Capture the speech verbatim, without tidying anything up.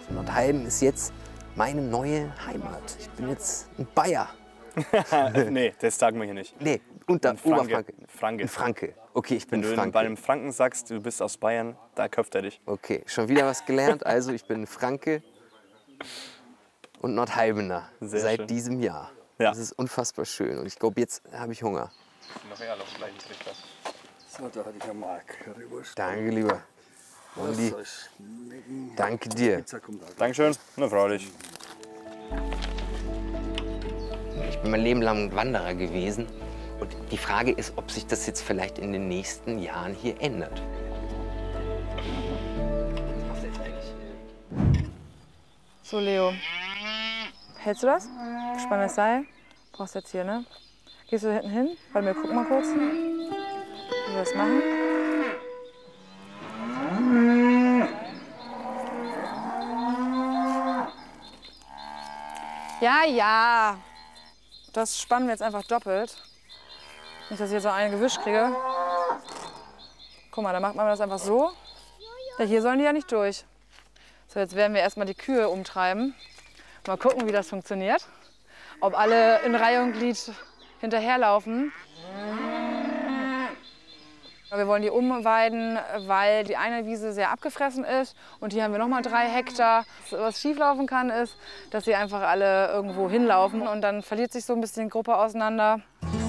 Nordheim ist jetzt meine neue Heimat. Ich bin jetzt ein Bayer. Nee, das sagen wir hier nicht. Nee, unter Ein Franke. Oberfranke. Franke. Ein Franke. Okay, ich bin Wenn du Franke. bei einem Franken sagst, du bist aus Bayern, da köpft er dich. Okay, schon wieder was gelernt. Also ich bin ein Franke und Nordheimener Sehr seit schön. diesem Jahr. Ja. Das ist unfassbar schön und ich glaube, jetzt habe ich Hunger. Noch eher auf gleichen Trichter. So, da habe ich eine Mark. Currywurst. Danke, lieber. Andi, Das soll schmecken. danke dir. Pizza kommt auch. Dankeschön. Na, freilich. Ich bin mein Leben lang Wanderer gewesen. Und die Frage ist, ob sich das jetzt vielleicht in den nächsten Jahren hier ändert. So, Leo. Hältst du das? Spann das Seil. Brauchst jetzt hier, ne? Gehst du hinten hin? Warte, wir gucken mal kurz, wie wir das machen. Ja, ja. Das spannen wir jetzt einfach doppelt. Nicht, dass ich jetzt so einen gewischt kriege. Guck mal, da macht man das einfach so. Ja, hier sollen die ja nicht durch. So, jetzt werden wir erstmal die Kühe umtreiben. Mal gucken, wie das funktioniert. Ob alle in Reihe und Glied hinterherlaufen. Wir wollen die umweiden, weil die eine Wiese sehr abgefressen ist. Und hier haben wir noch mal drei Hektar. Was schieflaufen kann, ist, dass sie einfach alle irgendwo hinlaufen. Und dann verliert sich so ein bisschen die Gruppe auseinander.